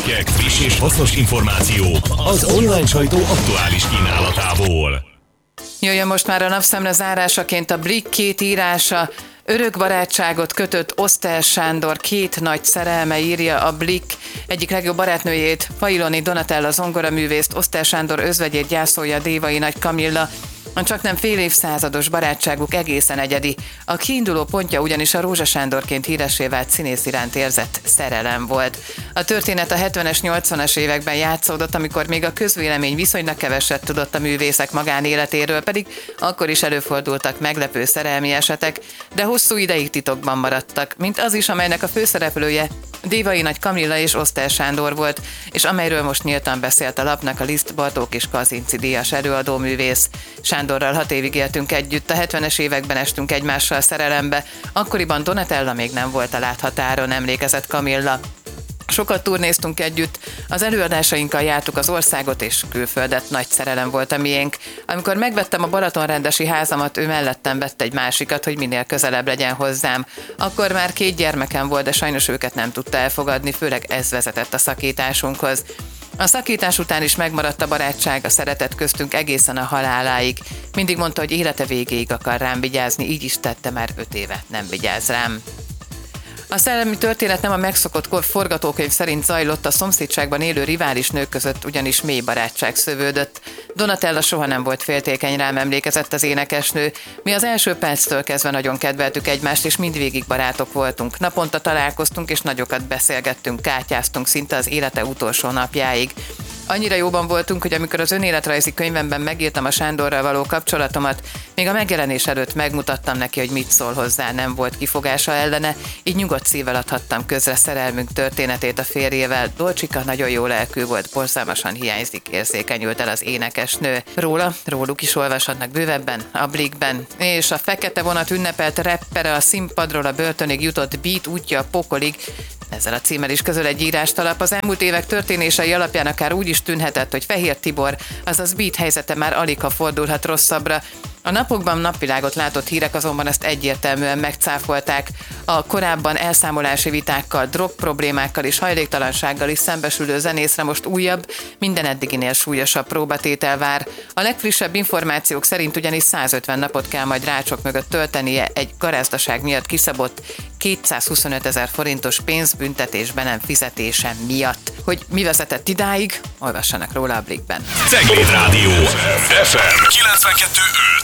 cikkek, friss és hasznos információk az online sajtó aktuális kínálatából. Jöjjön most már a napszemle zárásaként a Blikk két írása. Örök barátságot kötött Oszter Sándor két nagy szerelme, írja a Blikk. Egyik legjobb barátnőjét, Failoni Donatella zongoraművészt, Oszter Sándor özvegyét gyászolja Dévai Nagy Kamilla. A csaknem fél évszázados barátságuk egészen egyedi. A kiinduló pontja ugyanis a Rózsa Sándorként híressé vált színész iránt érzett szerelem volt. A történet a 70-es, 80-as években játszódott, amikor még a közvélemény viszonylag keveset tudott a művészek magánéletéről, pedig akkor is előfordultak meglepő szerelmi esetek, de hosszú ideig titokban maradtak, mint az is, amelynek a főszereplője Dévai Nagy Kamilla és Oszter Sándor volt, és amelyről most nyíltan beszélt a lapnak a Liszt Bartók és Kazinczy díjas előadóművész. Sándorral 6 évig éltünk együtt, a 70-es években estünk egymással szerelembe, akkoriban Donatella még nem volt a láthatáron, emlékezett Kamilla. Sokat turnéztunk együtt, az előadásainkkal jártuk az országot és külföldet, nagy szerelem volt a miénk. Amikor megvettem a balatonrendesi házamat, ő mellettem vett egy másikat, hogy minél közelebb legyen hozzám. Akkor már 2 gyermekem volt, de sajnos őket nem tudta elfogadni, főleg ez vezetett a szakításunkhoz. A szakítás után is megmaradt a barátság, a szeretet köztünk egészen a haláláig. Mindig mondta, hogy élete végéig akar rám vigyázni, így is tette, már 5 éve nem vigyáz rám. A szellemi történet nem a megszokott forgatókönyv szerint zajlott, a szomszédságban élő rivális nők között ugyanis mély barátság szövődött. Donatella soha nem volt féltékeny rám, emlékezett az énekesnő. Mi az első perctől kezdve nagyon kedveltük egymást, és mindvégig barátok voltunk. Naponta találkoztunk, és nagyokat beszélgettünk, kátyáztunk szinte az élete utolsó napjáig. Annyira jóban voltunk, hogy amikor az önéletrajzi könyvemben megírtam a Sándorral való kapcsolatomat, még a megjelenés előtt megmutattam neki, hogy mit szól hozzá, nem volt kifogása ellene, így nyugodt szívvel adhattam közre szerelmünk történetét a férjével. Dolcsika nagyon jó lelkű volt, borzalmasan hiányzik, érzékenyült el az énekesnő. Róluk is olvashatnak bővebben a Blikkben. És a Fekete Vonat ünnepelt rappere a színpadról a börtönig jutott Beat útja a pokolig. Ezzel a címmel is közöl egy írástalap. Az elmúlt évek történései alapján akár úgy is tűnhetett, hogy Fehér Tibor, azaz Beat helyzete már aligha fordulhat rosszabbra. A napokban napvilágot látott hírek azonban ezt egyértelműen megcáfolták. A korábban elszámolási vitákkal, drogproblémákkal és hajléktalansággal is szembesülő zenészre most újabb, minden eddiginél súlyosabb próbatétel vár. A legfrissebb információk szerint ugyanis 150 napot kell majd rácsok mögött töltenie egy garázdaság miatt kiszabott 225 000 forintos pénzbüntetésben nem fizetése miatt. Hogy mi vezetett idáig, olvassanak róla a Blikkben. Cegléd Rádió FM 92.5.